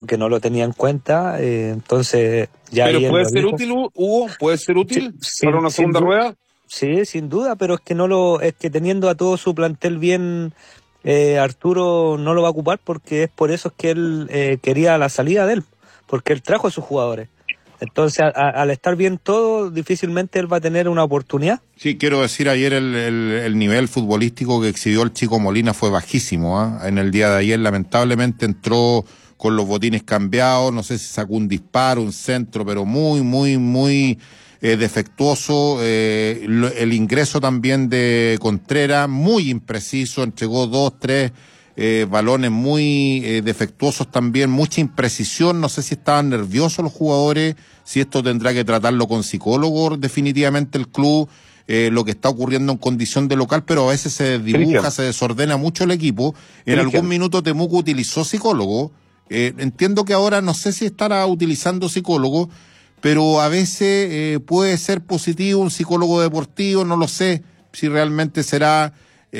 que no lo tenía en cuenta, entonces ya... Pero ahí él puede lo ser dijo. útil, Hugo, puede ser útil Sí, para una segunda rueda. Sí, sin duda, pero es que es que teniendo a todo su plantel bien, Arturo no lo va a ocupar, porque es por eso es que él quería la salida de él, porque él trajo a sus jugadores. Entonces, al estar bien todo, difícilmente él va a tener una oportunidad. Sí, quiero decir, ayer el nivel futbolístico que exhibió el Chico Molina fue bajísimo, ¿eh? En el día de ayer, lamentablemente, entró con los botines cambiados, no sé si sacó un disparo, un centro, pero muy defectuoso. El ingreso también de Contreras, muy impreciso, entregó 2, 3 balones muy defectuosos también, mucha imprecisión, no sé si estaban nerviosos los jugadores, si esto tendrá que tratarlo con psicólogo definitivamente el club, lo que está ocurriendo en condición de local, pero a veces se dibuja, se desordena mucho el equipo. En algún minuto Temuco utilizó psicólogo, entiendo que ahora no sé si estará utilizando psicólogo, pero a veces puede ser positivo un psicólogo deportivo, no lo sé si realmente será,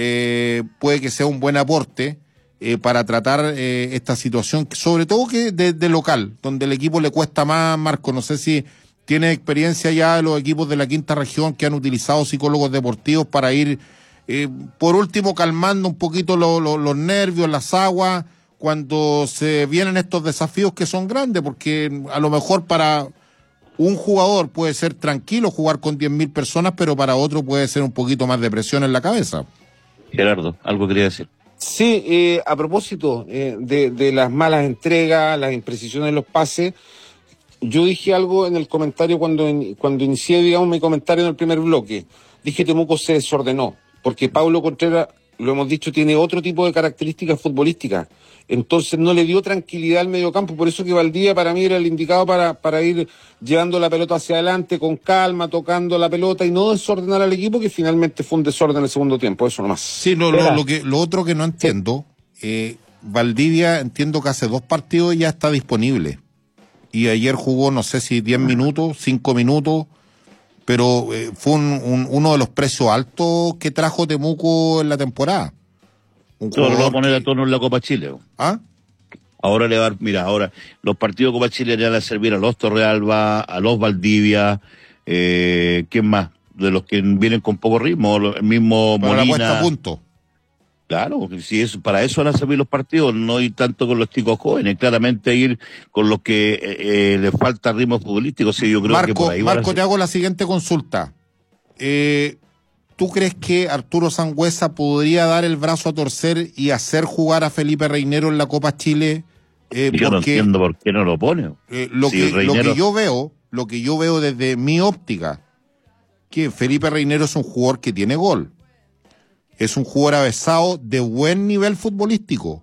puede que sea un buen aporte para tratar esta situación, sobre todo que de local, donde el equipo le cuesta más. Marco, no sé si tiene experiencia ya de los equipos de la quinta región que han utilizado psicólogos deportivos para ir, por último, calmando un poquito los nervios, las aguas, cuando se vienen estos desafíos que son grandes, porque a lo mejor para un jugador puede ser tranquilo jugar con 10.000 personas, pero para otro puede ser un poquito más de presión en la cabeza. Gerardo, algo quería decir. Sí, a propósito de las malas entregas, las imprecisiones en los pases, yo dije algo en el comentario cuando inicié, digamos, mi comentario en el primer bloque. Dije Temuco se desordenó, porque Paulo Contreras, lo hemos dicho, tiene otro tipo de características futbolísticas. Entonces no le dio tranquilidad al mediocampo, por eso que Valdivia para mí era el indicado para ir llevando la pelota hacia adelante con calma, tocando la pelota y no desordenar al equipo, que finalmente fue un desorden en el segundo tiempo, eso nomás. Sí, lo otro que no entiendo, Valdivia entiendo que hace 2 partidos ya está disponible, y ayer jugó no sé si 10 minutos, 5 minutos, pero fue uno de los precios altos que trajo Temuco en la temporada. Todo lo va a poner a tono en la Copa Chile. ¿Ah? Ahora ahora los partidos de Copa Chile le van a servir a los Torrealba, a los Valdivia, ¿quién más? De los que vienen con poco ritmo, el mismo para Molina. La puesta a punto. Claro, si es, para eso van a servir los partidos, no ir tanto con los chicos jóvenes, claramente ir con los que les falta ritmo futbolístico. Sí, yo creo que por ahí Marco, te hago la siguiente consulta. ¿Tú crees que Arturo Sangüesa podría dar el brazo a torcer y hacer jugar a Felipe Reinero en la Copa Chile? Yo no entiendo por qué no lo pone. Lo que yo veo desde mi óptica, que Felipe Reinero es un jugador que tiene gol. Es un jugador avesado de buen nivel futbolístico.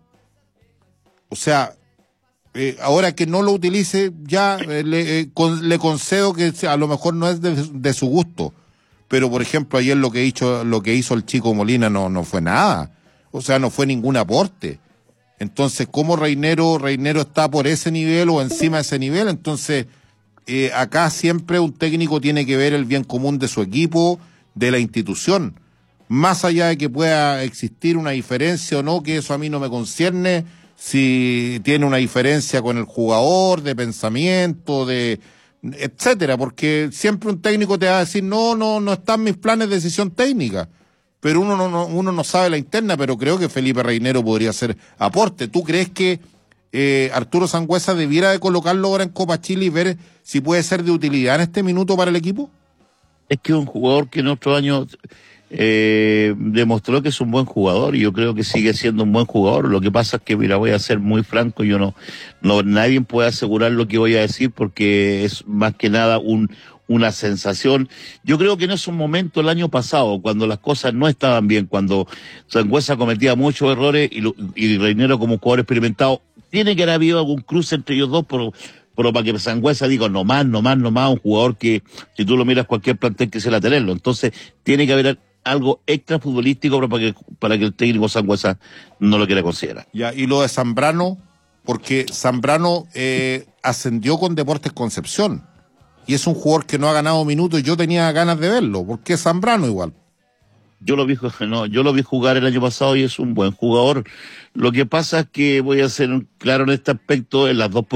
O sea, ahora que no lo utilice, ya le concedo que a lo mejor no es de su gusto. Pero, por ejemplo, ayer lo que hizo el Chico Molina no fue nada. O sea, no fue ningún aporte. Entonces, ¿cómo Reinero está por ese nivel o encima de ese nivel? Entonces, acá siempre un técnico tiene que ver el bien común de su equipo, de la institución. Más allá de que pueda existir una diferencia o no, que eso a mí no me concierne, si tiene una diferencia con el jugador, de pensamiento, etcétera, porque siempre un técnico te va a decir no están mis planes de decisión técnica, pero uno no sabe la interna, pero creo que Felipe Reinero podría hacer aporte. ¿Tú crees que Arturo Sangüesa debiera de colocarlo ahora en Copa Chile y ver si puede ser de utilidad en este minuto para el equipo? Es que es un jugador que en otros años demostró que es un buen jugador, y yo creo que sigue siendo un buen jugador. Lo que pasa es que, mira, voy a ser muy franco, yo nadie puede asegurar lo que voy a decir, porque es más que nada una sensación. Yo creo que en esos momentos el año pasado, cuando las cosas no estaban bien, cuando Sangüesa cometía muchos errores y Reinero, como jugador experimentado, tiene que haber habido algún cruce entre ellos dos, pero para que Sangüesa diga no más, un jugador que, si tú lo miras, cualquier plantel quisiera tenerlo. Entonces tiene que haber algo extra futbolístico para que el técnico Sangüesa no lo quiera considerar. Ya, y lo de Zambrano, porque Zambrano ascendió con Deportes Concepción y es un jugador que no ha ganado minutos, y yo tenía ganas de verlo, porque es Zambrano igual. Yo lo vi jugar el año pasado y es un buen jugador. Lo que pasa es que voy a ser claro en este aspecto, en las dos